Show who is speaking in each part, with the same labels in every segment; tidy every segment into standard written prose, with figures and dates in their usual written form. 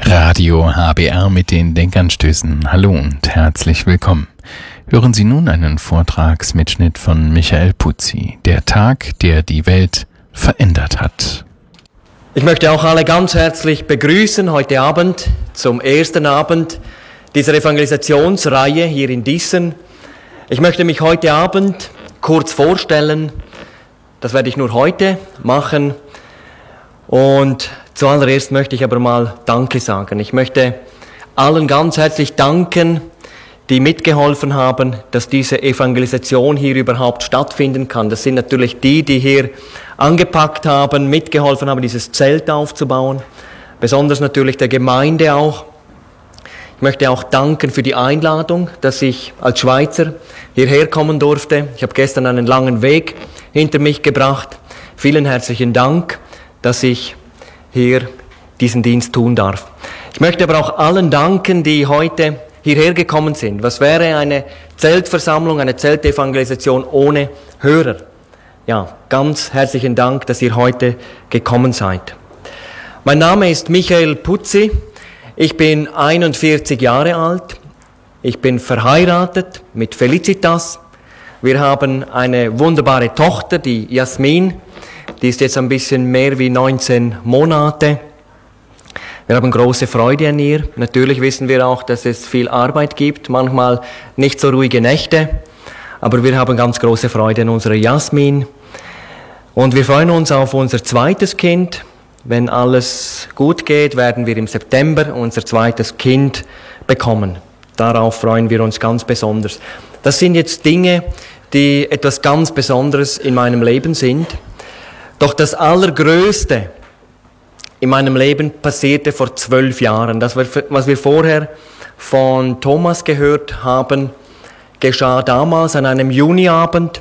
Speaker 1: Radio HBR mit den Denkanstößen. Hallo und herzlich willkommen. Hören Sie nun einen Vortragsmitschnitt von Michael Puzzi. Der Tag, der die Welt verändert hat.
Speaker 2: Ich möchte auch alle ganz herzlich begrüßen heute Abend zum ersten Abend dieser Evangelisationsreihe hier in Diesen. Ich möchte mich heute Abend kurz vorstellen. Das werde ich nur heute machen. Und zuallererst möchte ich aber mal Danke sagen. Ich möchte allen ganz herzlich danken, die mitgeholfen haben, dass diese Evangelisation hier überhaupt stattfinden kann. Das sind natürlich die hier angepackt haben, mitgeholfen haben, dieses Zelt aufzubauen. Besonders natürlich der Gemeinde auch. Ich möchte auch danken für die Einladung, dass ich als Schweizer hierher kommen durfte. Ich habe gestern einen langen Weg hinter mich gebracht. Vielen herzlichen Dank, dass ich hier diesen Dienst tun darf. Ich möchte aber auch allen danken, die heute hierher gekommen sind. Was wäre eine Zeltversammlung, eine Zeltevangelisation ohne Hörer? Ja, ganz herzlichen Dank, dass ihr heute gekommen seid. Mein Name ist Michael Puzzi. Ich bin 41 Jahre alt. Ich bin verheiratet mit Felicitas. Wir haben eine wunderbare Tochter, die Jasmin. Die ist jetzt ein bisschen mehr wie 19 Monate. Wir haben große Freude an ihr. Natürlich wissen wir auch, dass es viel Arbeit gibt, manchmal nicht so ruhige Nächte. Aber wir haben ganz große Freude an unserer Jasmin. Und wir freuen uns auf unser zweites Kind. Wenn alles gut geht, werden wir im September unser zweites Kind bekommen. Darauf freuen wir uns ganz besonders. Das sind jetzt Dinge, die etwas ganz Besonderes in meinem Leben sind. Doch das Allergrößte in meinem Leben passierte vor 12 Jahren. Das, was wir vorher von Thomas gehört haben, geschah damals an einem Juniabend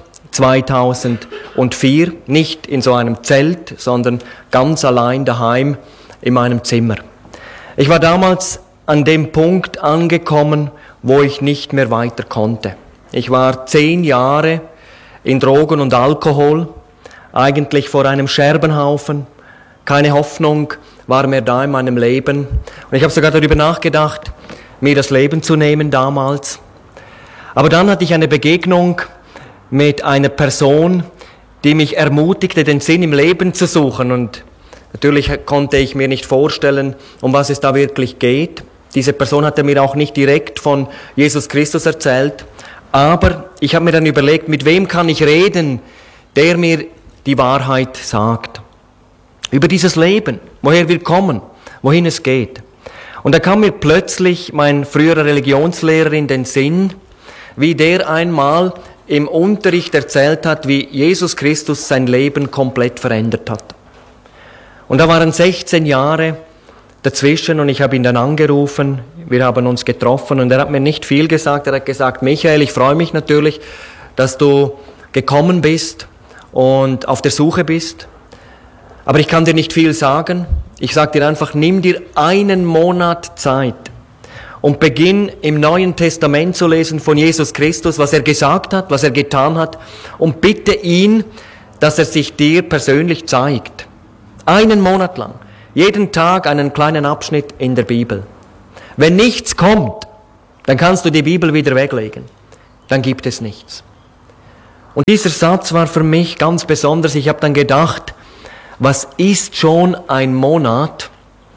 Speaker 2: 2004. Nicht in so einem Zelt, sondern ganz allein daheim in meinem Zimmer. Ich war damals an dem Punkt angekommen, wo ich nicht mehr weiter konnte. Ich war 10 Jahre in Drogen und Alkohol, eigentlich vor einem Scherbenhaufen. Keine Hoffnung war mehr da in meinem Leben. Und ich habe sogar darüber nachgedacht, mir das Leben zu nehmen damals. Aber dann hatte ich eine Begegnung mit einer Person, die mich ermutigte, den Sinn im Leben zu suchen. Und natürlich konnte ich mir nicht vorstellen, um was es da wirklich geht. Diese Person hatte mir auch nicht direkt von Jesus Christus erzählt. Aber ich habe mir dann überlegt, mit wem kann ich reden, der mir die Wahrheit sagt. Über dieses Leben, woher wir kommen, wohin es geht. Und da kam mir plötzlich mein früherer Religionslehrer in den Sinn, wie der einmal im Unterricht erzählt hat, wie Jesus Christus sein Leben komplett verändert hat. Und da waren 16 Jahre dazwischen und ich habe ihn dann angerufen, wir haben uns getroffen und er hat mir nicht viel gesagt. Er hat gesagt, Michael, ich freue mich natürlich, dass du gekommen bist und auf der Suche bist. Aber ich kann dir nicht viel sagen. Ich sage dir einfach, nimm dir 1 Monat Zeit und beginn im Neuen Testament zu lesen von Jesus Christus, was er gesagt hat, was er getan hat und bitte ihn, dass er sich dir persönlich zeigt. 1 Monat lang. Jeden Tag einen kleinen Abschnitt in der Bibel. Wenn nichts kommt, dann kannst du die Bibel wieder weglegen. Dann gibt es nichts. Und dieser Satz war für mich ganz besonders. Ich habe dann gedacht, was ist schon 1 Monat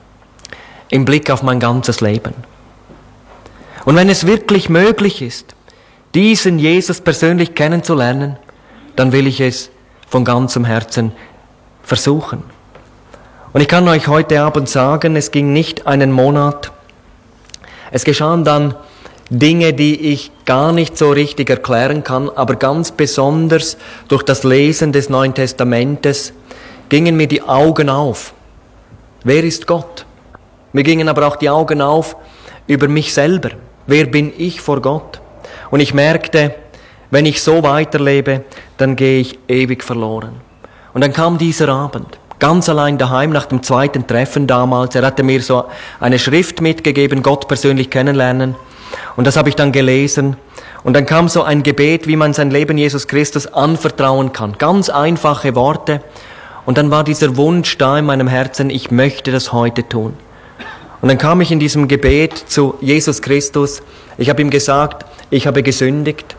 Speaker 2: im Blick auf mein ganzes Leben? Und wenn es wirklich möglich ist, diesen Jesus persönlich kennenzulernen, dann will ich es von ganzem Herzen versuchen. Und ich kann euch heute Abend sagen, es ging nicht 1 Monat. Es geschahen dann Dinge, die ich gar nicht so richtig erklären kann, aber ganz besonders durch das Lesen des Neuen Testamentes gingen mir die Augen auf. Wer ist Gott? Mir gingen aber auch die Augen auf über mich selber. Wer bin ich vor Gott? Und ich merkte, wenn ich so weiterlebe, dann gehe ich ewig verloren. Und dann kam dieser Abend, ganz allein daheim nach dem zweiten Treffen damals. Er hatte mir so eine Schrift mitgegeben, Gott persönlich kennenlernen. Und das habe ich dann gelesen. Und dann kam so ein Gebet, wie man sein Leben Jesus Christus anvertrauen kann. Ganz einfache Worte. Und dann war dieser Wunsch da in meinem Herzen, ich möchte das heute tun. Und dann kam ich in diesem Gebet zu Jesus Christus. Ich habe ihm gesagt, ich habe gesündigt.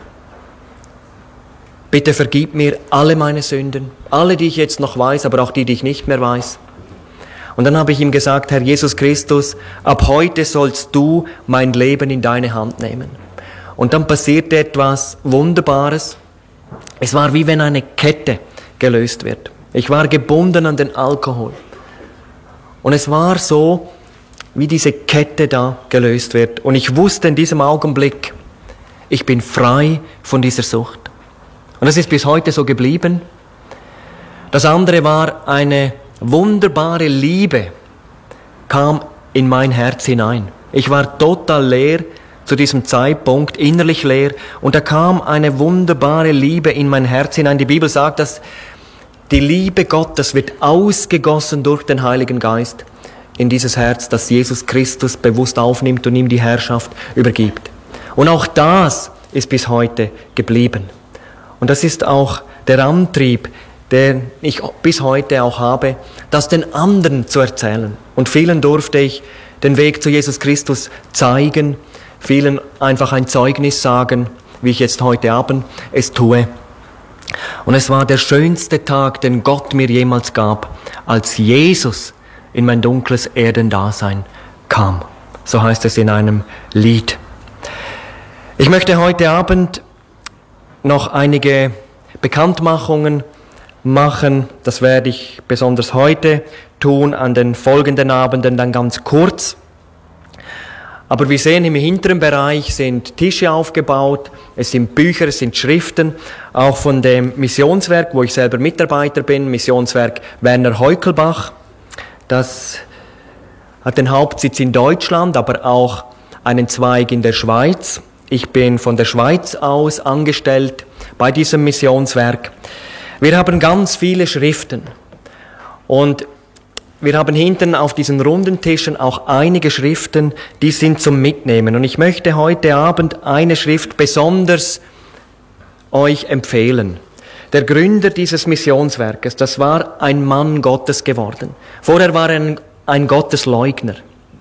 Speaker 2: Bitte vergib mir alle meine Sünden, alle, die ich jetzt noch weiß, aber auch die, die ich nicht mehr weiß. Und dann habe ich ihm gesagt, Herr Jesus Christus, ab heute sollst du mein Leben in deine Hand nehmen. Und dann passierte etwas Wunderbares. Es war wie wenn eine Kette gelöst wird. Ich war gebunden an den Alkohol. Und es war so, wie diese Kette da gelöst wird. Und ich wusste in diesem Augenblick, ich bin frei von dieser Sucht. Und das ist bis heute so geblieben. Das andere war eine wunderbare Liebe, kam in mein Herz hinein. Ich war total leer zu diesem Zeitpunkt, innerlich leer. Und da kam eine wunderbare Liebe in mein Herz hinein. Die Bibel sagt, dass die Liebe Gottes wird ausgegossen durch den Heiligen Geist in dieses Herz, das Jesus Christus bewusst aufnimmt und ihm die Herrschaft übergibt. Und auch das ist bis heute geblieben. Und das ist auch der Antrieb, den ich bis heute auch habe, das den anderen zu erzählen. Und vielen durfte ich den Weg zu Jesus Christus zeigen, vielen einfach ein Zeugnis sagen, wie ich jetzt heute Abend es tue. Und es war der schönste Tag, den Gott mir jemals gab, als Jesus in mein dunkles Erdendasein kam. So heißt es in einem Lied. Ich möchte heute Abend noch einige Bekanntmachungen machen. Das werde ich besonders heute tun, an den folgenden Abenden dann ganz kurz. Aber wir sehen, im hinteren Bereich sind Tische aufgebaut, es sind Bücher, es sind Schriften, auch von dem Missionswerk, wo ich selber Mitarbeiter bin, Missionswerk Werner Heukelbach. Das hat den Hauptsitz in Deutschland, aber auch einen Zweig in der Schweiz. Ich bin von der Schweiz aus angestellt bei diesem Missionswerk. Wir haben ganz viele Schriften und wir haben hinten auf diesen runden Tischen auch einige Schriften, die sind zum Mitnehmen. Und ich möchte heute Abend eine Schrift besonders euch empfehlen. Der Gründer dieses Missionswerkes, das war ein Mann Gottes geworden. Vorher war er ein Gottesleugner.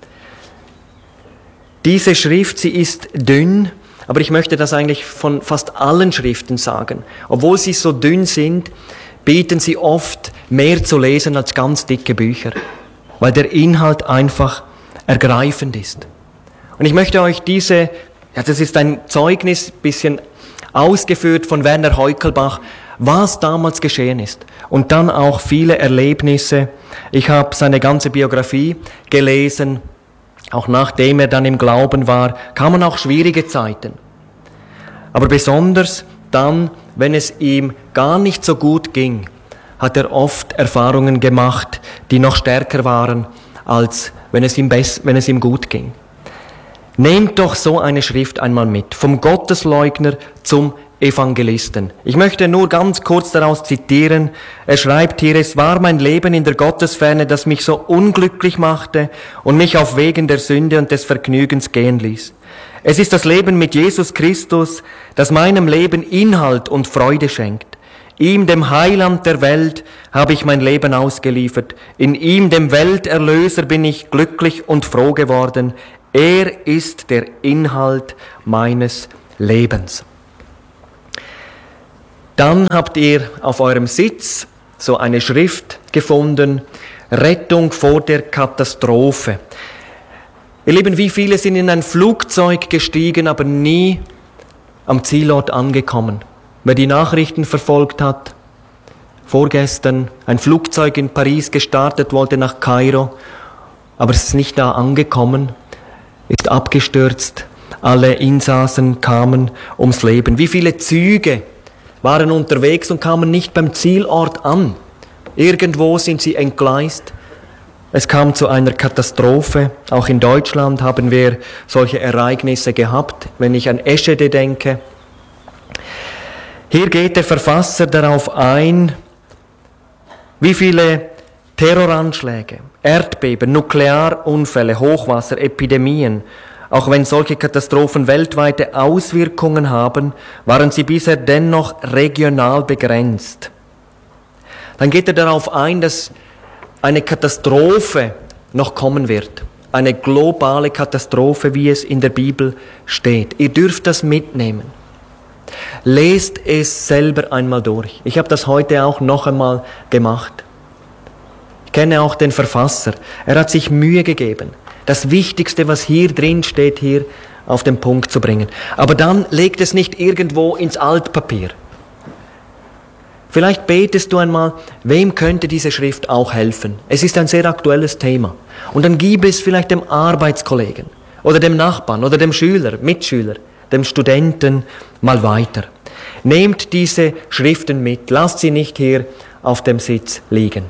Speaker 2: Diese Schrift, sie ist dünn, aber ich möchte das eigentlich von fast allen Schriften sagen. Obwohl sie so dünn sind, bieten sie oft mehr zu lesen als ganz dicke Bücher, weil der Inhalt einfach ergreifend ist. Und ich möchte euch das ist ein Zeugnis, bisschen ausgeführt von Werner Heukelbach, was damals geschehen ist. Und dann auch viele Erlebnisse. Ich habe seine ganze Biografie gelesen. Auch nachdem er dann im Glauben war, kamen auch schwierige Zeiten. Aber besonders dann, wenn es ihm gar nicht so gut ging, hat er oft Erfahrungen gemacht, die noch stärker waren, als wenn es ihm gut ging. Nehmt doch so eine Schrift einmal mit, vom Gottesleugner zum Evangelisten. Ich möchte nur ganz kurz daraus zitieren. Er schreibt hier, es war mein Leben in der Gottesferne, das mich so unglücklich machte und mich auf Wegen der Sünde und des Vergnügens gehen ließ. Es ist das Leben mit Jesus Christus, das meinem Leben Inhalt und Freude schenkt. Ihm, dem Heiland der Welt, habe ich mein Leben ausgeliefert. In ihm, dem Welterlöser, bin ich glücklich und froh geworden. Er ist der Inhalt meines Lebens. Dann habt ihr auf eurem Sitz so eine Schrift gefunden, Rettung vor der Katastrophe. Ihr Lieben, wie viele sind in ein Flugzeug gestiegen, aber nie am Zielort angekommen? Wer die Nachrichten verfolgt hat, vorgestern ein Flugzeug in Paris gestartet, wollte nach Kairo, aber es ist nicht da angekommen, ist abgestürzt, alle Insassen kamen ums Leben. Wie viele Züge waren unterwegs und kamen nicht beim Zielort an. Irgendwo sind sie entgleist. Es kam zu einer Katastrophe. Auch in Deutschland haben wir solche Ereignisse gehabt, wenn ich an Eschede denke. Hier geht der Verfasser darauf ein, wie viele Terroranschläge, Erdbeben, Nuklearunfälle, Hochwasser, Epidemien, auch wenn solche Katastrophen weltweite Auswirkungen haben, waren sie bisher dennoch regional begrenzt. Dann geht er darauf ein, dass eine Katastrophe noch kommen wird. eine globale Katastrophe, wie es in der Bibel steht. Ihr dürft das mitnehmen. Lest es selber einmal durch. Ich habe das heute auch noch einmal gemacht. Ich kenne auch den Verfasser. Er hat sich Mühe gegeben, das Wichtigste, was hier drin steht, hier auf den Punkt zu bringen. Aber dann legt es nicht irgendwo ins Altpapier. Vielleicht betest du einmal, wem könnte diese Schrift auch helfen? Es ist ein sehr aktuelles Thema. Und dann gib es vielleicht dem Arbeitskollegen oder dem Nachbarn oder dem Schüler, Mitschüler, dem Studenten mal weiter. Nehmt diese Schriften mit, lasst sie nicht hier auf dem Sitz liegen.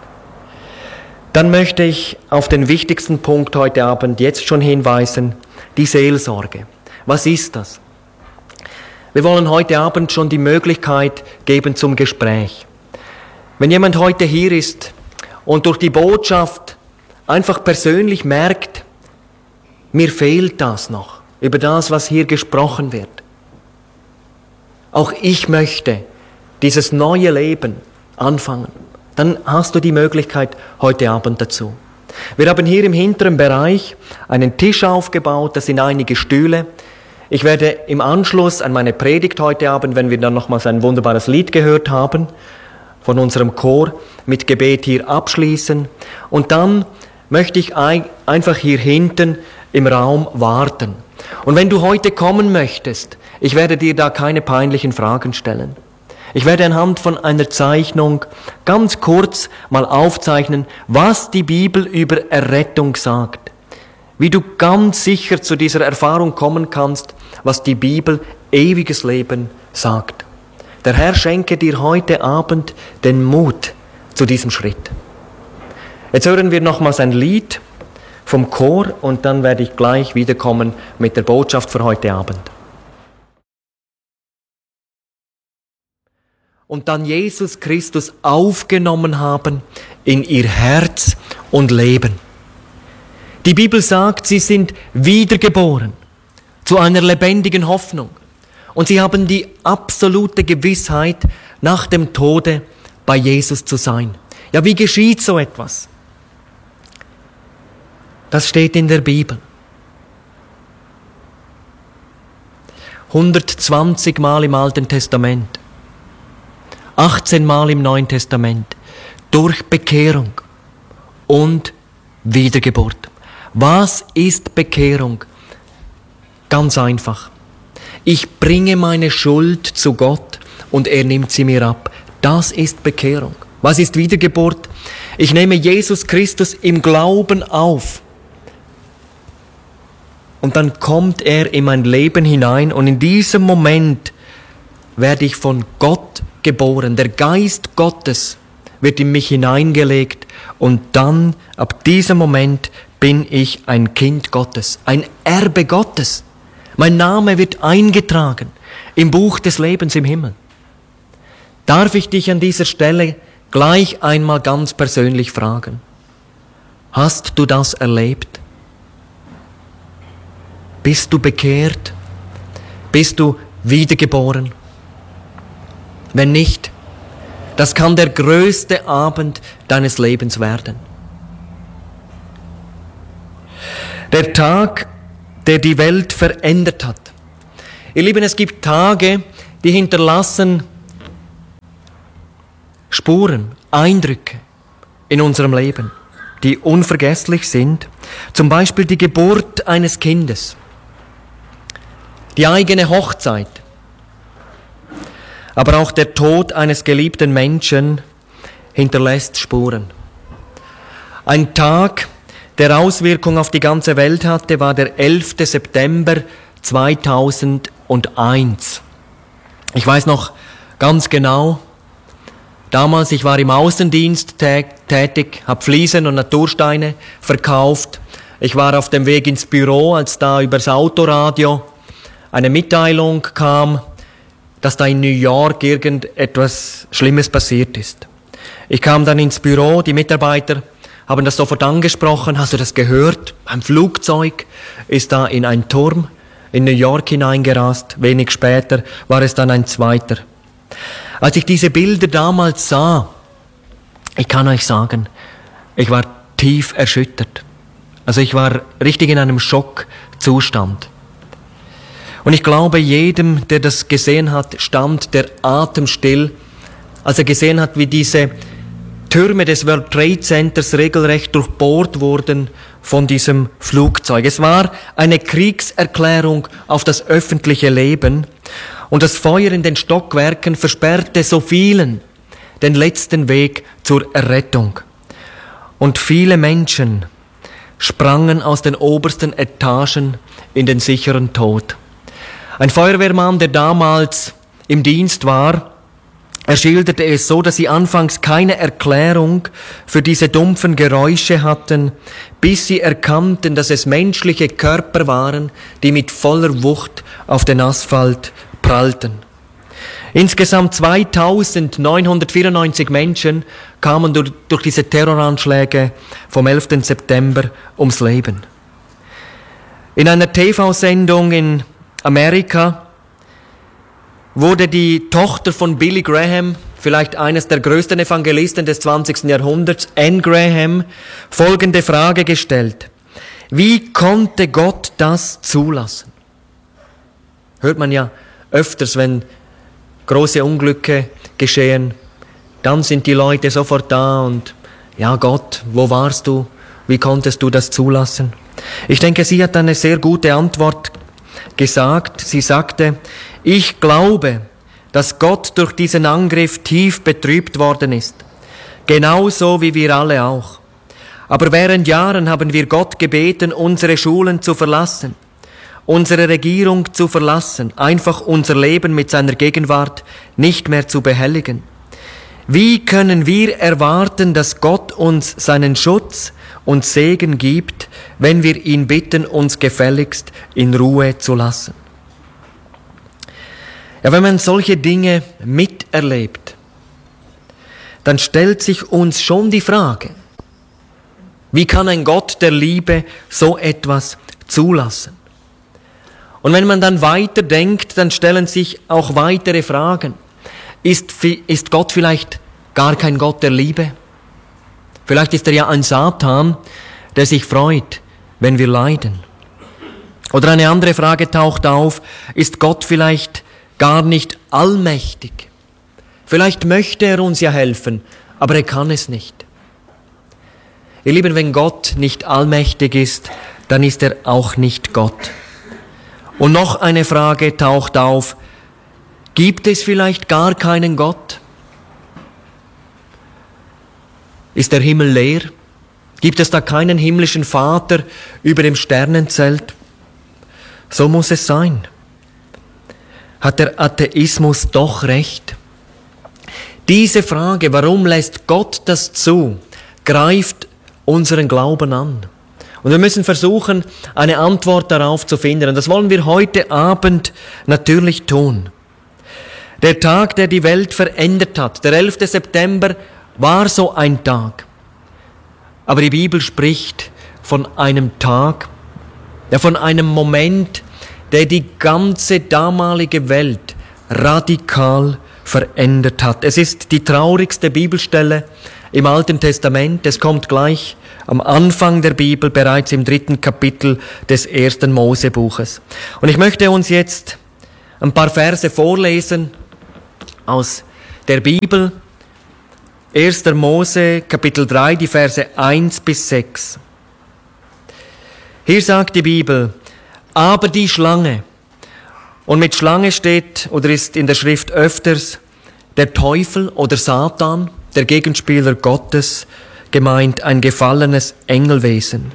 Speaker 2: Dann möchte ich auf den wichtigsten Punkt heute Abend jetzt schon hinweisen, die Seelsorge. Was ist das? Wir wollen heute Abend schon die Möglichkeit geben zum Gespräch. Wenn jemand heute hier ist und durch die Botschaft einfach persönlich merkt, mir fehlt das noch, über das, was hier gesprochen wird. Auch ich möchte dieses neue Leben anfangen. Dann hast du die Möglichkeit heute Abend dazu. Wir haben hier im hinteren Bereich einen Tisch aufgebaut, da sind einige Stühle. Ich werde im Anschluss an meine Predigt heute Abend, wenn wir dann nochmals ein wunderbares Lied gehört haben, von unserem Chor, mit Gebet hier abschließen. Und dann möchte ich einfach hier hinten im Raum warten. Und wenn du heute kommen möchtest, ich werde dir da keine peinlichen Fragen stellen. Ich werde anhand von einer Zeichnung ganz kurz mal aufzeichnen, was die Bibel über Errettung sagt. Wie du ganz sicher zu dieser Erfahrung kommen kannst, was die Bibel ewiges Leben sagt. Der Herr schenke dir heute Abend den Mut zu diesem Schritt. Jetzt hören wir nochmals ein Lied vom Chor und dann werde ich gleich wiederkommen mit der Botschaft für heute Abend. Und dann Jesus Christus aufgenommen haben in ihr Herz und Leben. Die Bibel sagt, sie sind wiedergeboren zu einer lebendigen Hoffnung. Und sie haben die absolute Gewissheit, nach dem Tode bei Jesus zu sein. Ja, wie geschieht so etwas? Das steht in der Bibel. 120 Mal im Alten Testament. 18 Mal im Neuen Testament. Durch Bekehrung und Wiedergeburt. Was ist Bekehrung? Ganz einfach. Ich bringe meine Schuld zu Gott und er nimmt sie mir ab. Das ist Bekehrung. Was ist Wiedergeburt? Ich nehme Jesus Christus im Glauben auf. Und dann kommt er in mein Leben hinein und in diesem Moment werde ich von Gott geboren. Der Geist Gottes wird in mich hineingelegt und dann, ab diesem Moment, bin ich ein Kind Gottes, ein Erbe Gottes. Mein Name wird eingetragen im Buch des Lebens im Himmel. Darf ich dich an dieser Stelle gleich einmal ganz persönlich fragen? Hast du das erlebt? Bist du bekehrt? Bist du wiedergeboren? Wenn nicht, das kann der größte Abend deines Lebens werden. Der Tag, der die Welt verändert hat. Ihr Lieben, es gibt Tage, die hinterlassen Spuren, Eindrücke in unserem Leben, die unvergesslich sind. Zum Beispiel die Geburt eines Kindes, die eigene Hochzeit, aber auch der Tod eines geliebten Menschen hinterlässt Spuren. Ein Tag, der Auswirkung auf die ganze Welt hatte, war der 11. September 2001. Ich weiß noch ganz genau, damals, ich war im Außendienst tätig, habe Fliesen und Natursteine verkauft. Ich war auf dem Weg ins Büro, als da übers Autoradio eine Mitteilung kam, dass da in New York irgendetwas Schlimmes passiert ist. Ich kam dann ins Büro, die Mitarbeiter haben das sofort angesprochen. Hast du das gehört? Ein Flugzeug ist da in einen Turm in New York hineingerast. Wenig später war es dann ein zweiter. Als ich diese Bilder damals sah, ich kann euch sagen, ich war tief erschüttert. Also ich war richtig in einem Schockzustand. Und ich glaube, jedem, der das gesehen hat, stand der Atem still, als er gesehen hat, wie diese Türme des World Trade Centers regelrecht durchbohrt wurden von diesem Flugzeug. Es war eine Kriegserklärung auf das öffentliche Leben und das Feuer in den Stockwerken versperrte so vielen den letzten Weg zur Errettung. Und viele Menschen sprangen aus den obersten Etagen in den sicheren Tod. Ein Feuerwehrmann, der damals im Dienst war, er schilderte es so, dass sie anfangs keine Erklärung für diese dumpfen Geräusche hatten, bis sie erkannten, dass es menschliche Körper waren, die mit voller Wucht auf den Asphalt prallten. Insgesamt 2994 Menschen kamen durch diese Terroranschläge vom 11. September ums Leben. In einer TV-Sendung in Amerika wurde die Tochter von Billy Graham, vielleicht eines der größten Evangelisten des 20. Jahrhunderts, Anne Graham, folgende Frage gestellt: Wie konnte Gott das zulassen? Hört man ja öfters, wenn große Unglücke geschehen, dann sind die Leute sofort da und ja, Gott, wo warst du? Wie konntest du das zulassen? Ich denke, sie hat eine sehr gute Antwort gesagt. Sie sagte: Ich glaube, dass Gott durch diesen Angriff tief betrübt worden ist. Genauso wie wir alle auch. Aber während Jahren haben wir Gott gebeten, unsere Schulen zu verlassen, unsere Regierung zu verlassen, einfach unser Leben mit seiner Gegenwart nicht mehr zu behelligen. Wie können wir erwarten, dass Gott uns seinen Schutz und Segen gibt, wenn wir ihn bitten, uns gefälligst in Ruhe zu lassen? Ja, wenn man solche Dinge miterlebt, dann stellt sich uns schon die Frage, wie kann ein Gott der Liebe so etwas zulassen? Und wenn man dann weiterdenkt, dann stellen sich auch weitere Fragen. Ist Gott vielleicht gar kein Gott der Liebe? Vielleicht ist er ja ein Satan, der sich freut, wenn wir leiden. Oder eine andere Frage taucht auf: Ist Gott vielleicht gar nicht allmächtig? Vielleicht möchte er uns ja helfen, aber er kann es nicht. Ihr Lieben, wenn Gott nicht allmächtig ist, dann ist er auch nicht Gott. Und noch eine Frage taucht auf: Gibt es vielleicht gar keinen Gott? Ist der Himmel leer? Gibt es da keinen himmlischen Vater über dem Sternenzelt? So muss es sein. Hat der Atheismus doch recht? Diese Frage, warum lässt Gott das zu, greift unseren Glauben an. Und wir müssen versuchen, eine Antwort darauf zu finden. Und das wollen wir heute Abend natürlich tun. Der Tag, der die Welt verändert hat, der 11. September, war so ein Tag. Aber die Bibel spricht von einem Tag, ja, von einem Moment, der die ganze damalige Welt radikal verändert hat. Es ist die traurigste Bibelstelle im Alten Testament. Es kommt gleich am Anfang der Bibel, bereits im 3. Kapitel des 1. Mosebuches. Und ich möchte uns jetzt ein paar Verse vorlesen aus der Bibel. 1. Mose, Kapitel 3, die Verse 1 bis 6. Hier sagt die Bibel: Aber die Schlange, und mit Schlange steht oder ist in der Schrift öfters der Teufel oder Satan, der Gegenspieler Gottes, gemeint, ein gefallenes Engelwesen.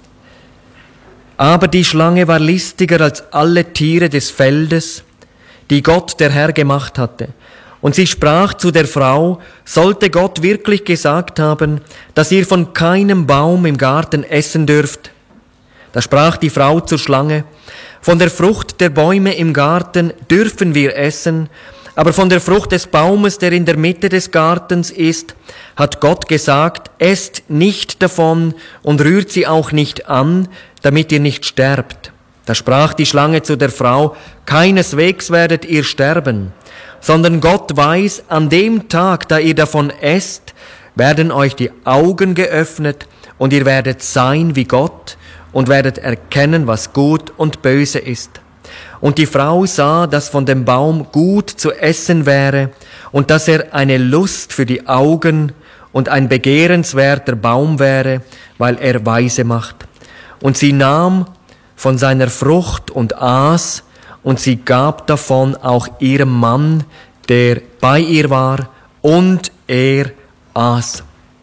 Speaker 2: Aber die Schlange war listiger als alle Tiere des Feldes, die Gott der Herr gemacht hatte. Und sie sprach zu der Frau: Sollte Gott wirklich gesagt haben, dass ihr von keinem Baum im Garten essen dürft? Da sprach die Frau zur Schlange: Von der Frucht der Bäume im Garten dürfen wir essen, aber von der Frucht des Baumes, der in der Mitte des Gartens ist, hat Gott gesagt: Esst nicht davon und rührt sie auch nicht an, damit ihr nicht sterbt. Da sprach die Schlange zu der Frau: Keineswegs werdet ihr sterben, sondern Gott weiß, an dem Tag, da ihr davon esst, werden euch die Augen geöffnet und ihr werdet sein wie Gott und werdet erkennen, was gut und böse ist. Und die Frau sah, dass von dem Baum gut zu essen wäre und dass er eine Lust für die Augen und ein begehrenswerter Baum wäre, weil er weise macht. Und sie nahm von seiner Frucht und aß, und sie gab davon auch ihrem Mann, der bei ihr war, und er aß.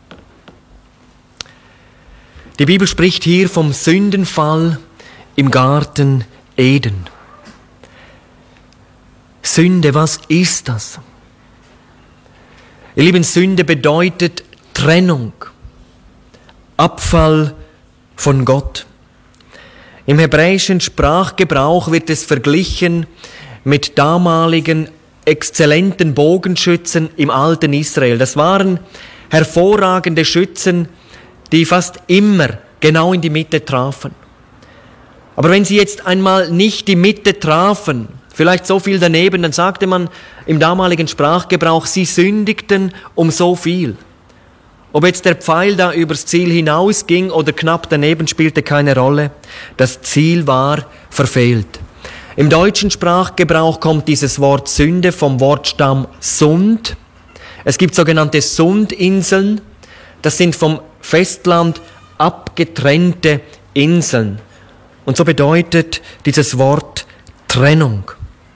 Speaker 2: Die Bibel spricht hier vom Sündenfall im Garten Eden. Sünde, was ist das? Ihr Lieben, Sünde bedeutet Trennung, Abfall von Gott. Im hebräischen Sprachgebrauch wird es verglichen mit damaligen exzellenten Bogenschützen im alten Israel. Das waren hervorragende Schützen, die fast immer genau in die Mitte trafen. Aber wenn sie jetzt einmal nicht die Mitte trafen, vielleicht so viel daneben, dann sagte man im damaligen Sprachgebrauch, sie sündigten um so viel. Ob jetzt der Pfeil da übers Ziel hinausging oder knapp daneben, spielte keine Rolle. Das Ziel war verfehlt. Im deutschen Sprachgebrauch kommt dieses Wort Sünde vom Wortstamm Sund. Es gibt sogenannte Sundinseln. Das sind vom Festland abgetrennte Inseln. Und so bedeutet dieses Wort Trennung.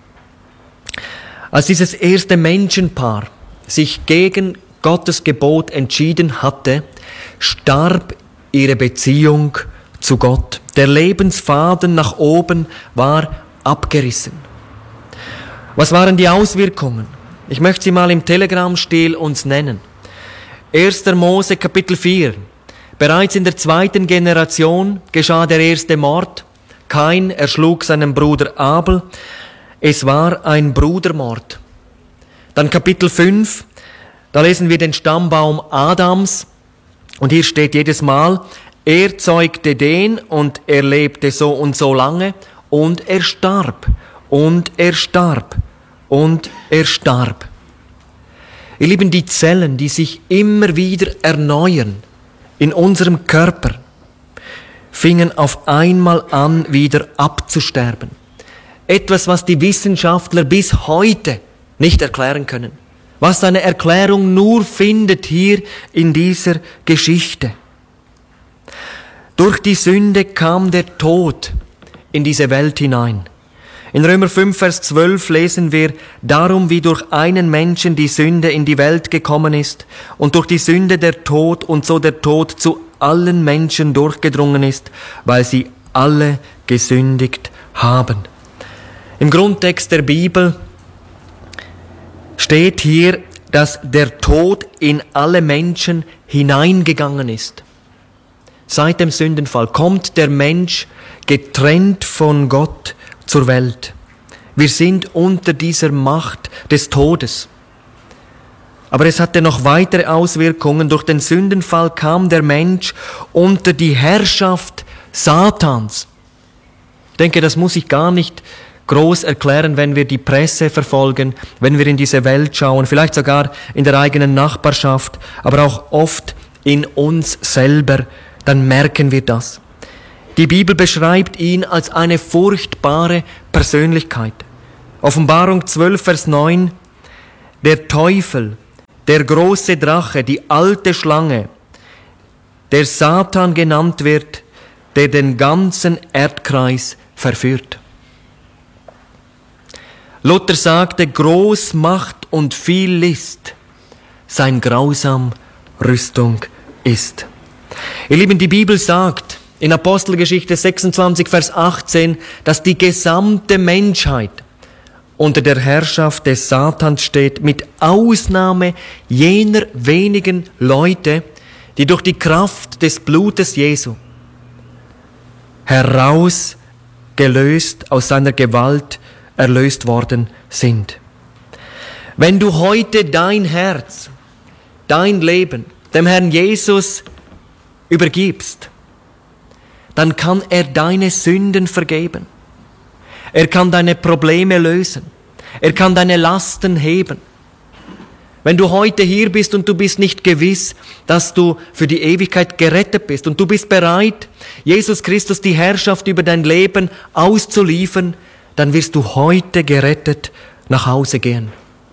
Speaker 2: Als dieses erste Menschenpaar sich gegen Gottes Gebot entschieden hatte, starb ihre Beziehung zu Gott. Der Lebensfaden nach oben war abgerissen. Was waren die Auswirkungen? Ich möchte sie mal im Telegram-Stil uns nennen. 1. Mose Kapitel 4. Bereits in der 2. Generation geschah der erste Mord. Kain erschlug seinen Bruder Abel. Es war ein Brudermord. Dann Kapitel 5. Da lesen wir den Stammbaum Adams und hier steht jedes Mal, er zeugte den und er lebte so und so lange und er starb und er starb und er starb. Ihr Lieben, die Zellen, die sich immer wieder erneuern in unserem Körper, fingen auf einmal an, wieder abzusterben. Etwas, was die Wissenschaftler bis heute nicht erklären können. Was seine Erklärung nur findet hier in dieser Geschichte. Durch die Sünde kam der Tod in diese Welt hinein. In Römer 5, Vers 12 lesen wir, darum wie durch einen Menschen die Sünde in die Welt gekommen ist und durch die Sünde der Tod und so der Tod zu allen Menschen durchgedrungen ist, weil sie alle gesündigt haben. Im Grundtext der Bibel steht hier, dass der Tod in alle Menschen hineingegangen ist. Seit dem Sündenfall kommt der Mensch getrennt von Gott zur Welt. Wir sind unter dieser Macht des Todes. Aber es hatte noch weitere Auswirkungen. Durch den Sündenfall kam der Mensch unter die Herrschaft Satans. Ich denke, das muss ich gar nicht groß erklären, wenn wir die Presse verfolgen, wenn wir in diese Welt schauen, vielleicht sogar in der eigenen Nachbarschaft, aber auch oft in uns selber, dann merken wir das. Die Bibel beschreibt ihn als eine furchtbare Persönlichkeit. Offenbarung 12, Vers 9, der Teufel, der große Drache, die alte Schlange, der Satan genannt wird, der den ganzen Erdkreis verführt. Luther sagte, groß Macht und viel List, sein grausam Rüstung ist. Ihr Lieben, die Bibel sagt in Apostelgeschichte 26, Vers 18, dass die gesamte Menschheit unter der Herrschaft des Satans steht, mit Ausnahme jener wenigen Leute, die durch die Kraft des Blutes Jesu herausgelöst aus seiner Gewalt erlöst worden sind. Wenn du heute dein Herz, dein Leben dem Herrn Jesus übergibst, dann kann er deine Sünden vergeben. Er kann deine Probleme lösen. Er kann deine Lasten heben. Wenn du heute hier bist und du bist nicht gewiss, dass du für die Ewigkeit gerettet bist und du bist bereit, Jesus Christus die Herrschaft über dein Leben auszuliefern, dann wirst du heute gerettet nach Hause gehen.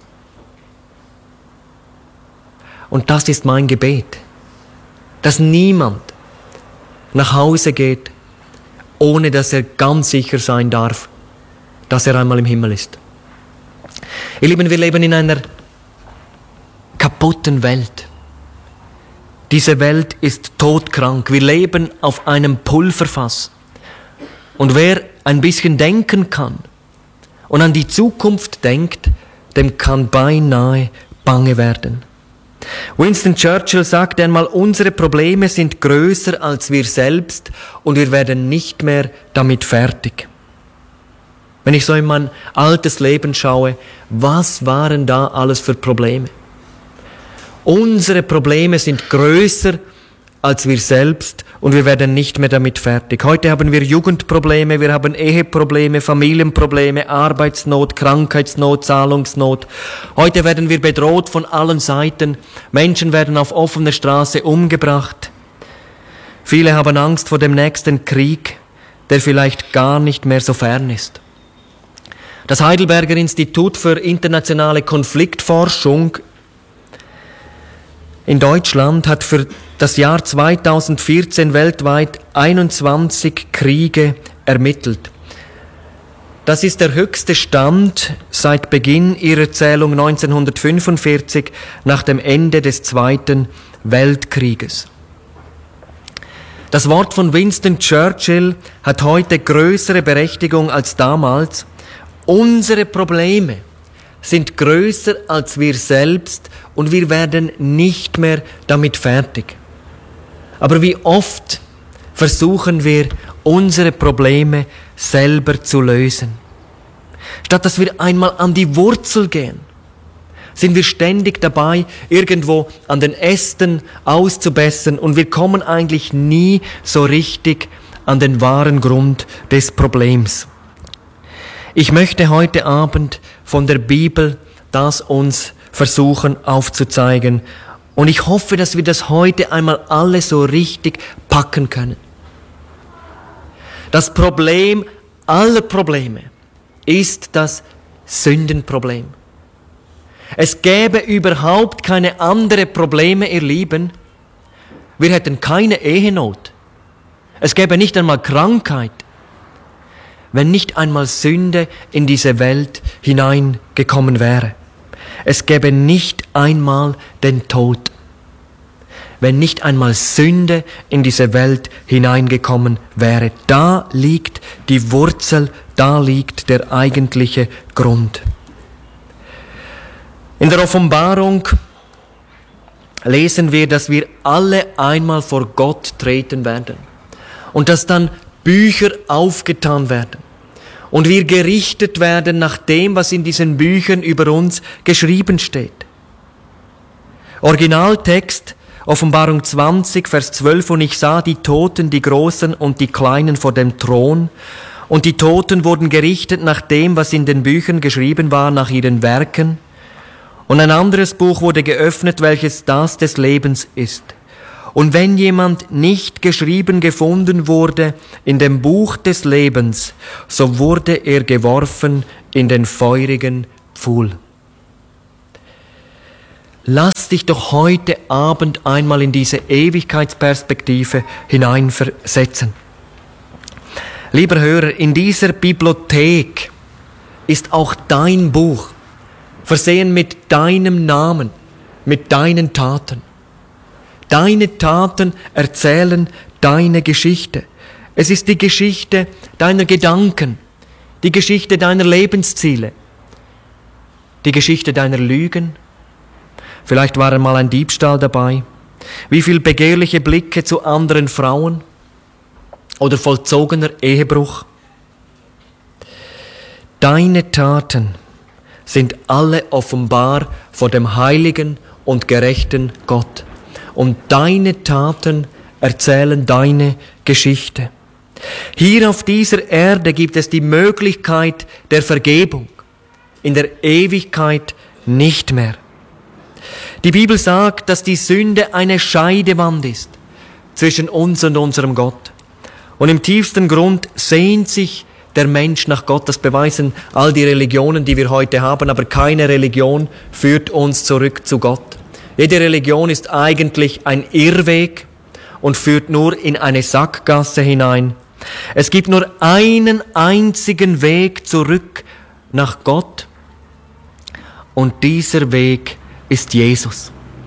Speaker 2: Und das ist mein Gebet, dass niemand nach Hause geht, ohne dass er ganz sicher sein darf, dass er einmal im Himmel ist. Ihr Lieben, wir leben in einer kaputten Welt. Diese Welt ist todkrank. Wir leben auf einem Pulverfass. Und wer ein bisschen denken kann und an die Zukunft denkt, dem kann beinahe bange werden. Winston Churchill sagte einmal, unsere Probleme sind größer als wir selbst und wir werden nicht mehr damit fertig. Wenn ich so in mein altes Leben schaue, was waren da alles für Probleme? Unsere Probleme sind größer als wir selbst und wir werden nicht mehr damit fertig. Heute haben wir Jugendprobleme, wir haben Eheprobleme, Familienprobleme, Arbeitsnot, Krankheitsnot, Zahlungsnot. Heute werden wir bedroht von allen Seiten. Menschen werden auf offener Straße umgebracht. Viele haben Angst vor dem nächsten Krieg, der vielleicht gar nicht mehr so fern ist. Das Heidelberger Institut für internationale Konfliktforschung in Deutschland hat für das Jahr 2014 weltweit 21 Kriege ermittelt. Das ist der höchste Stand seit Beginn ihrer Zählung 1945 nach dem Ende des Zweiten Weltkrieges. Das Wort von Winston Churchill hat heute größere Berechtigung als damals. Unsere Probleme sind größer als wir selbst und wir werden nicht mehr damit fertig. Aber wie oft versuchen wir, unsere Probleme selber zu lösen? Statt dass wir einmal an die Wurzel gehen, sind wir ständig dabei, irgendwo an den Ästen auszubessern und wir kommen eigentlich nie so richtig an den wahren Grund des Problems. Ich möchte heute Abend von der Bibel das uns versuchen aufzuzeigen. Und ich hoffe, dass wir das heute einmal alle so richtig packen können. Das Problem aller Probleme ist das Sündenproblem. Es gäbe überhaupt keine andere Probleme, ihr Lieben. Wir hätten keine Ehenot. Es gäbe nicht einmal Krankheit, wenn nicht einmal Sünde in diese Welt hineingekommen wäre. Es gäbe nicht einmal den Tod, wenn nicht einmal Sünde in diese Welt hineingekommen wäre. Da liegt die Wurzel, da liegt der eigentliche Grund. In der Offenbarung lesen wir, dass wir alle einmal vor Gott treten werden und dass dann Bücher aufgetan werden und wir gerichtet werden nach dem, was in diesen Büchern über uns geschrieben steht. Originaltext, Offenbarung 20, Vers 12, und ich sah die Toten, die Großen und die Kleinen vor dem Thron, und die Toten wurden gerichtet nach dem, was in den Büchern geschrieben war, nach ihren Werken, und ein anderes Buch wurde geöffnet, welches das des Lebens ist. Und wenn jemand nicht geschrieben gefunden wurde in dem Buch des Lebens, so wurde er geworfen in den feurigen Pfuhl. Lass dich doch heute Abend einmal in diese Ewigkeitsperspektive hineinversetzen. Lieber Hörer, in dieser Bibliothek ist auch dein Buch, versehen mit deinem Namen, mit deinen Taten. Deine Taten erzählen deine Geschichte. Es ist die Geschichte deiner Gedanken, die Geschichte deiner Lebensziele, die Geschichte deiner Lügen. Vielleicht war einmal ein Diebstahl dabei. Wie viel begehrliche Blicke zu anderen Frauen oder vollzogener Ehebruch. Deine Taten sind alle offenbar vor dem heiligen und gerechten Gott. Und deine Taten erzählen deine Geschichte. Hier auf dieser Erde gibt es die Möglichkeit der Vergebung, in der Ewigkeit nicht mehr. Die Bibel sagt, dass die Sünde eine Scheidewand ist zwischen uns und unserem Gott. Und im tiefsten Grund sehnt sich der Mensch nach Gott. Das beweisen all die Religionen, die wir heute haben, aber keine Religion führt uns zurück zu Gott. Jede Religion ist eigentlich ein Irrweg und führt nur in eine Sackgasse hinein. Es gibt nur einen einzigen Weg zurück nach Gott und dieser Weg ist Jesus.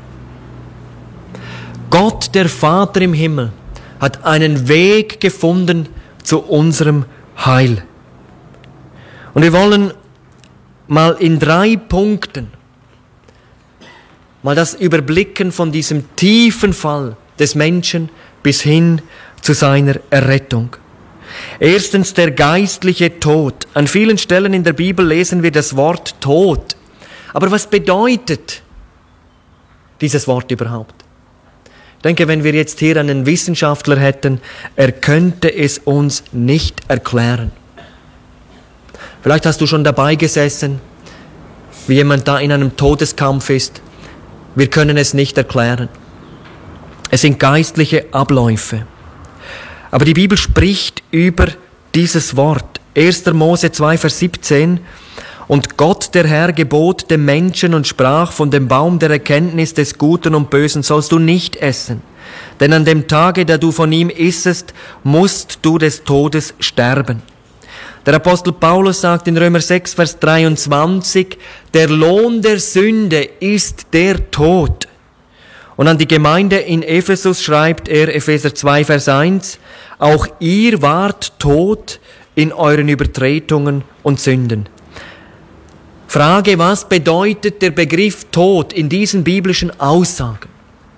Speaker 2: Gott, der Vater im Himmel, hat einen Weg gefunden zu unserem Heil. Und wir wollen mal in 3 Punkten mal das überblicken von diesem tiefen Fall des Menschen bis hin zu seiner Errettung. Erstens der geistliche Tod. An vielen Stellen in der Bibel lesen wir das Wort Tod. Aber was bedeutet dieses Wort überhaupt? Ich denke, wenn wir jetzt hier einen Wissenschaftler hätten, er könnte es uns nicht erklären. Vielleicht hast du schon dabei gesessen, wie jemand da in einem Todeskampf ist. Wir können es nicht erklären. Es sind geistliche Abläufe. Aber die Bibel spricht über dieses Wort. 1. Mose 2, Vers 17. Und Gott, der Herr, gebot dem Menschen und sprach, von dem Baum der Erkenntnis des Guten und Bösen sollst du nicht essen. Denn an dem Tage, da du von ihm issest, musst du des Todes sterben. Der Apostel Paulus sagt in Römer 6, Vers 23, der Lohn der Sünde ist der Tod. Und an die Gemeinde in Ephesus schreibt er, Epheser 2, Vers 1, auch ihr wart tot in euren Übertretungen und Sünden. Frage, was bedeutet der Begriff Tod in diesen biblischen Aussagen?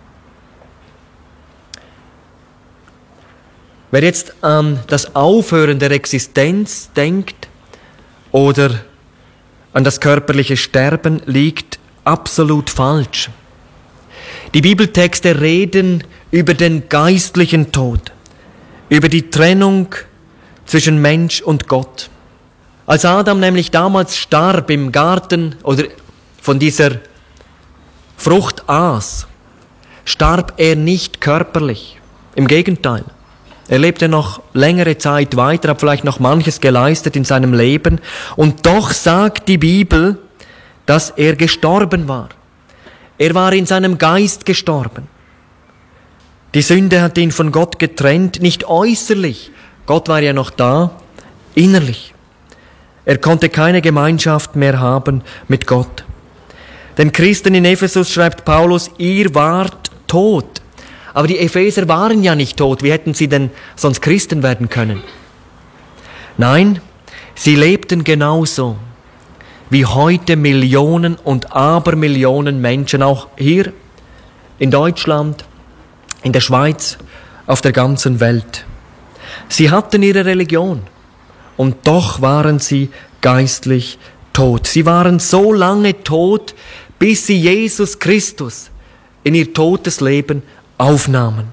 Speaker 2: Wer jetzt an das Aufhören der Existenz denkt oder an das körperliche Sterben, liegt absolut falsch. Die Bibeltexte reden über den geistlichen Tod, über die Trennung zwischen Mensch und Gott. Als Adam nämlich damals starb im Garten oder von dieser Frucht aß, starb er nicht körperlich. Im Gegenteil. Er lebte noch längere Zeit weiter, hat vielleicht noch manches geleistet in seinem Leben. Und doch sagt die Bibel, dass er gestorben war. Er war in seinem Geist gestorben. Die Sünde hat ihn von Gott getrennt, nicht äußerlich. Gott war ja noch da, innerlich. Er konnte keine Gemeinschaft mehr haben mit Gott. Den Christen in Ephesus schreibt Paulus, ihr wart tot. Aber die Epheser waren ja nicht tot. Wie hätten sie denn sonst Christen werden können? Nein, sie lebten genauso wie heute Millionen und Abermillionen Menschen, auch hier in Deutschland, in der Schweiz, auf der ganzen Welt. Sie hatten ihre Religion und doch waren sie geistlich tot. Sie waren so lange tot, bis sie Jesus Christus in ihr totes Leben aufnahmen.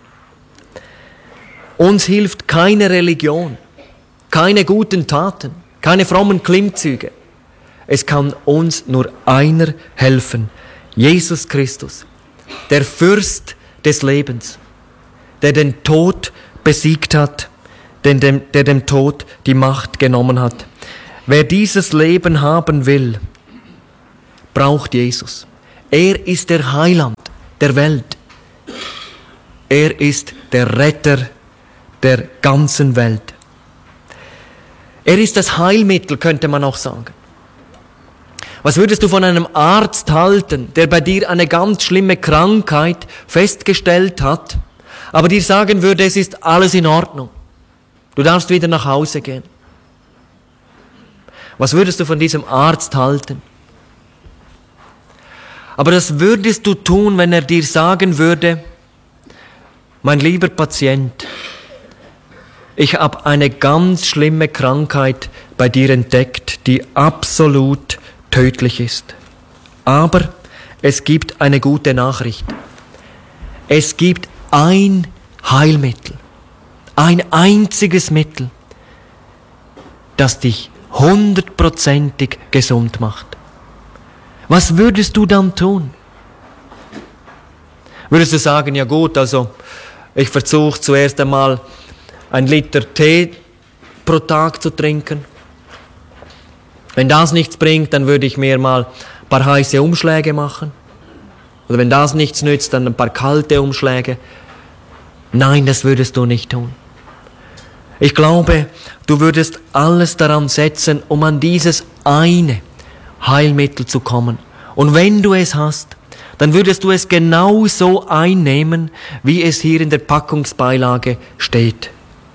Speaker 2: Uns hilft keine Religion, keine guten Taten, keine frommen Klimmzüge. Es kann uns nur einer helfen, Jesus Christus, der Fürst des Lebens, der den Tod besiegt hat, der dem Tod die Macht genommen hat. Wer dieses Leben haben will, braucht Jesus. Er ist der Heiland der Welt. Er ist der Retter der ganzen Welt. Er ist das Heilmittel, könnte man auch sagen. Was würdest du von einem Arzt halten, der bei dir eine ganz schlimme Krankheit festgestellt hat, aber dir sagen würde, es ist alles in Ordnung. Du darfst wieder nach Hause gehen. Was würdest du von diesem Arzt halten? Aber das würdest du tun, wenn er dir sagen würde, mein lieber Patient, ich habe eine ganz schlimme Krankheit bei dir entdeckt, die absolut tödlich ist. Aber es gibt eine gute Nachricht. Es gibt ein Heilmittel, ein einziges Mittel, das dich 100%ig gesund macht. Was würdest du dann tun? Würdest du sagen, ja gut, also ich versuche zuerst einmal 1 Liter Tee pro Tag zu trinken. Wenn das nichts bringt, dann würde ich mir mal ein paar heiße Umschläge machen. Oder wenn das nichts nützt, dann ein paar kalte Umschläge. Nein, das würdest du nicht tun. Ich glaube, du würdest alles daran setzen, um an dieses eine Heilmittel zu kommen. Und wenn du es hast, dann würdest du es genau so einnehmen, wie es hier in der Packungsbeilage steht.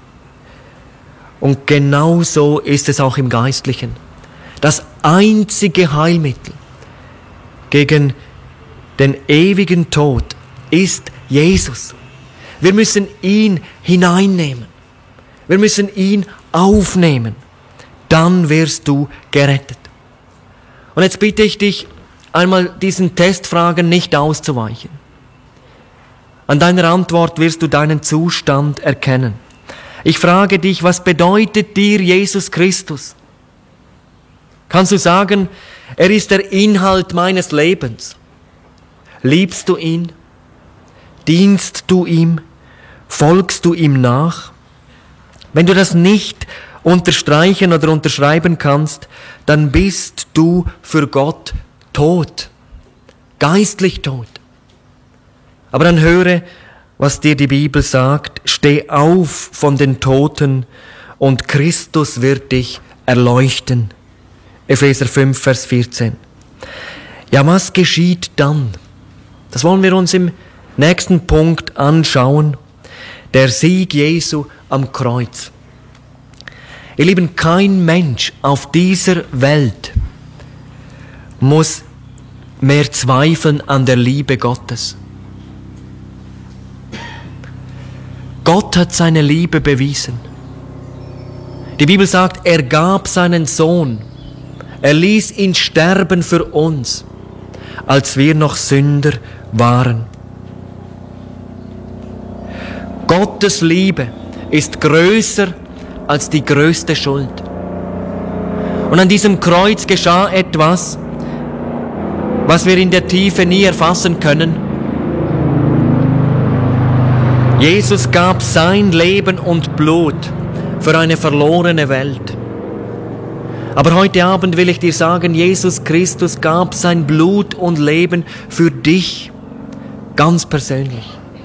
Speaker 2: Und genau so ist es auch im Geistlichen. Das einzige Heilmittel gegen den ewigen Tod ist Jesus. Wir müssen ihn hineinnehmen. Wir müssen ihn aufnehmen. Dann wirst du gerettet. Und jetzt bitte ich dich, einmal diesen Testfragen nicht auszuweichen. An deiner Antwort wirst du deinen Zustand erkennen. Ich frage dich, was bedeutet dir Jesus Christus? Kannst du sagen, er ist der Inhalt meines Lebens? Liebst du ihn? Dienst du ihm? Folgst du ihm nach? Wenn du das nicht unterstreichen oder unterschreiben kannst, dann bist du für Gott tot, geistlich tot. Aber dann höre, was dir die Bibel sagt: Steh auf von den Toten und Christus wird dich erleuchten. Epheser 5, Vers 14. Ja, was geschieht dann? Das wollen wir uns im nächsten Punkt anschauen. Der Sieg Jesu am Kreuz. Ihr Lieben, kein Mensch auf dieser Welt muss mehr zweifeln an der Liebe Gottes. Gott hat seine Liebe bewiesen. Die Bibel sagt, er gab seinen Sohn. Er ließ ihn sterben für uns, als wir noch Sünder waren. Gottes Liebe ist größer als die größte Schuld. Und an diesem Kreuz geschah etwas, was wir in der Tiefe nie erfassen können. Jesus gab sein Leben und Blut für eine verlorene Welt. Aber heute Abend will ich dir sagen, Jesus Christus gab sein Blut und Leben für dich, ganz persönlich.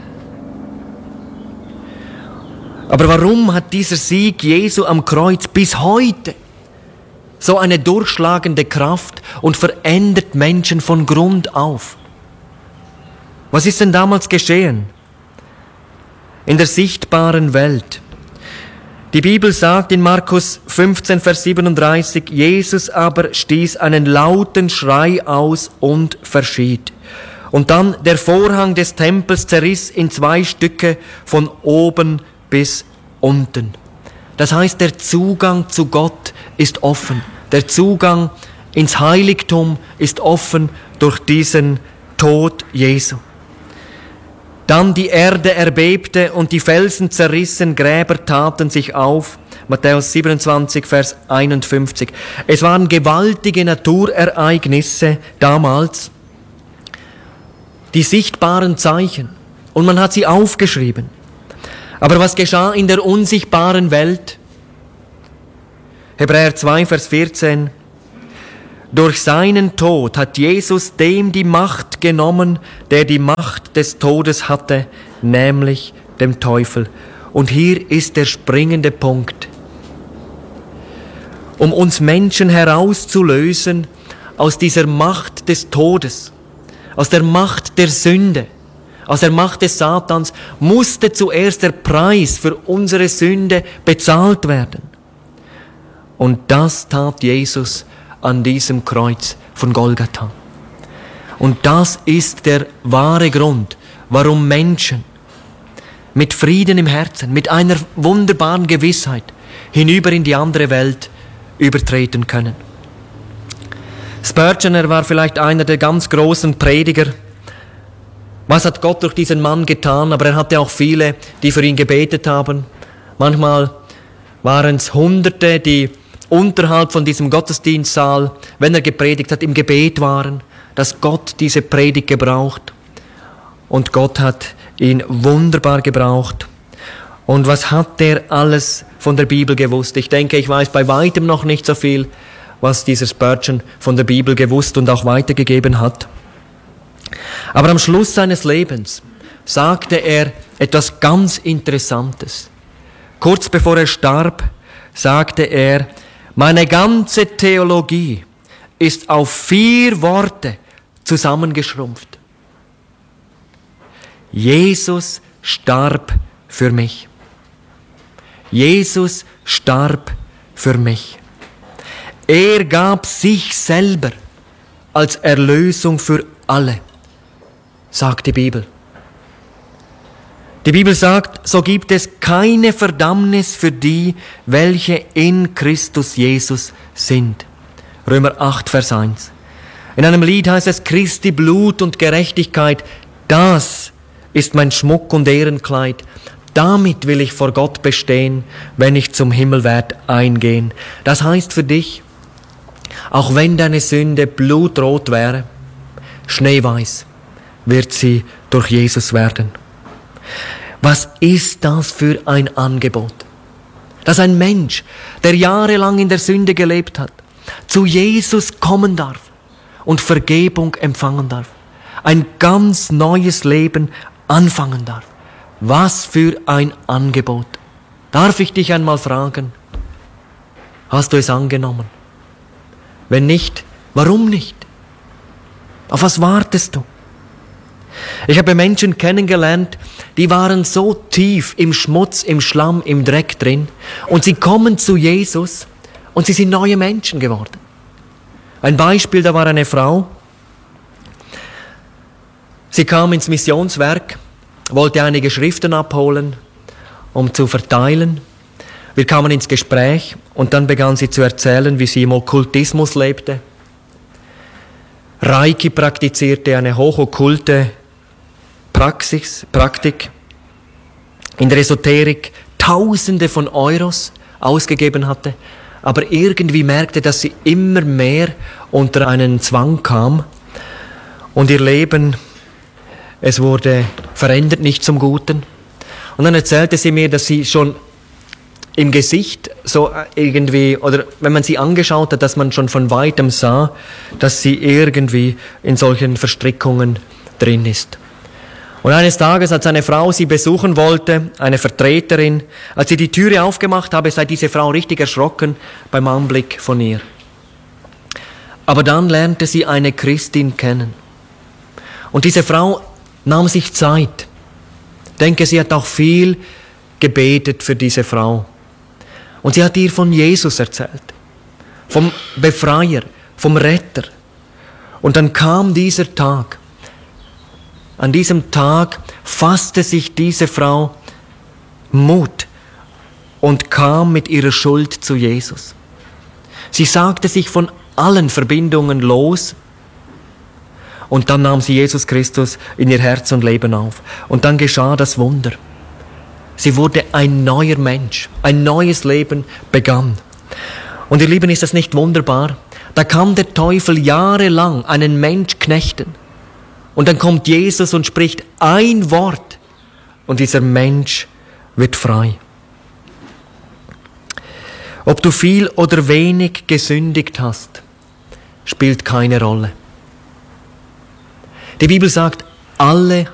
Speaker 2: Aber warum hat dieser Sieg Jesu am Kreuz bis heute so eine durchschlagende Kraft und verändert Menschen von Grund auf? Was ist denn damals geschehen? In der sichtbaren Welt. Die Bibel sagt in Markus 15, Vers 37, Jesus aber stieß einen lauten Schrei aus und verschied. Und dann der Vorhang des Tempels zerriss in 2 Stücke von oben bis unten. Das heißt, der Zugang zu Gott ist offen. Der Zugang ins Heiligtum ist offen durch diesen Tod Jesu. Dann die Erde erbebte und die Felsen zerrissen, Gräber taten sich auf. Matthäus 27, Vers 51. Es waren gewaltige Naturereignisse damals, die sichtbaren Zeichen. Und man hat sie aufgeschrieben. Aber was geschah in der unsichtbaren Welt? Hebräer 2, Vers 14. Durch seinen Tod hat Jesus dem die Macht genommen, der die Macht des Todes hatte, nämlich dem Teufel. Und hier ist der springende Punkt. Um uns Menschen herauszulösen aus dieser Macht des Todes, aus der Macht der Sünde, aus der Macht des Satans, musste zuerst der Preis für unsere Sünde bezahlt werden. Und das tat Jesus an diesem Kreuz von Golgatha. Und das ist der wahre Grund, warum Menschen mit Frieden im Herzen, mit einer wunderbaren Gewissheit hinüber in die andere Welt übertreten können. Spurgeon, er war vielleicht einer der ganz großen Prediger. Was hat Gott durch diesen Mann getan? Aber er hatte auch viele, die für ihn gebetet haben. Manchmal waren es Hunderte, die unterhalb von diesem Gottesdienstsaal, wenn er gepredigt hat, im Gebet waren, dass Gott diese Predigt gebraucht. und Gott hat ihn wunderbar gebraucht. Und was hat der alles von der Bibel gewusst? Ich denke, ich weiß bei weitem noch nicht so viel, was dieser Spurgeon von der Bibel gewusst und auch weitergegeben hat. Aber am Schluss seines Lebens sagte er etwas ganz Interessantes. Kurz bevor er starb, sagte er, meine ganze Theologie ist auf 4 Worte zusammengeschrumpft. Jesus starb für mich. Jesus starb für mich. Er gab sich selber als Erlösung für alle, sagt die Bibel. Die Bibel sagt, so gibt es keine Verdammnis für die, welche in Christus Jesus sind. Römer 8, Vers 1. In einem Lied heißt es, Christi Blut und Gerechtigkeit, das ist mein Schmuck und Ehrenkleid. Damit will ich vor Gott bestehen, wenn ich zum Himmel werd eingehen. Das heißt für dich, auch wenn deine Sünde blutrot wäre, schneeweiß wird sie durch Jesus werden. Was ist das für ein Angebot? Dass ein Mensch, der jahrelang in der Sünde gelebt hat, zu Jesus kommen darf und Vergebung empfangen darf. Ein ganz neues Leben anfangen darf. Was für ein Angebot. Darf ich dich einmal fragen, hast du es angenommen? Wenn nicht, warum nicht? Auf was wartest du? Ich habe Menschen kennengelernt, die waren so tief im Schmutz, im Schlamm, im Dreck drin und sie kommen zu Jesus und sie sind neue Menschen geworden. Ein Beispiel, da war eine Frau, sie kam ins Missionswerk, wollte einige Schriften abholen, um zu verteilen. Wir kamen ins Gespräch und dann begann sie zu erzählen, wie sie im Okkultismus lebte, Reiki praktizierte, eine hochokkulte Praktik, in der Esoterik Tausende von Euros ausgegeben hatte, aber irgendwie merkte, dass sie immer mehr unter einen Zwang kam und ihr Leben, es wurde verändert, nicht zum Guten. Und dann erzählte sie mir, dass sie schon im Gesicht so irgendwie, oder wenn man sie angeschaut hat, dass man schon von weitem sah, dass sie irgendwie in solchen Verstrickungen drin ist. Und eines Tages, als eine Frau sie besuchen wollte, eine Vertreterin, als sie die Türe aufgemacht habe, sei diese Frau richtig erschrocken beim Anblick von ihr. Aber dann lernte sie eine Christin kennen. Und diese Frau nahm sich Zeit. Ich denke, sie hat auch viel gebetet für diese Frau. Und sie hat ihr von Jesus erzählt, vom Befreier, vom Retter. Und dann kam dieser Tag. An diesem Tag fasste sich diese Frau Mut und kam mit ihrer Schuld zu Jesus. Sie sagte sich von allen Verbindungen los und dann nahm sie Jesus Christus in ihr Herz und Leben auf. Und dann geschah das Wunder. Sie wurde ein neuer Mensch, ein neues Leben begann. Und ihr Lieben, ist das nicht wunderbar? Da kann der Teufel jahrelang einen Mensch knechten. Und dann kommt Jesus und spricht ein Wort und dieser Mensch wird frei. Ob du viel oder wenig gesündigt hast, spielt keine Rolle. Die Bibel sagt, alle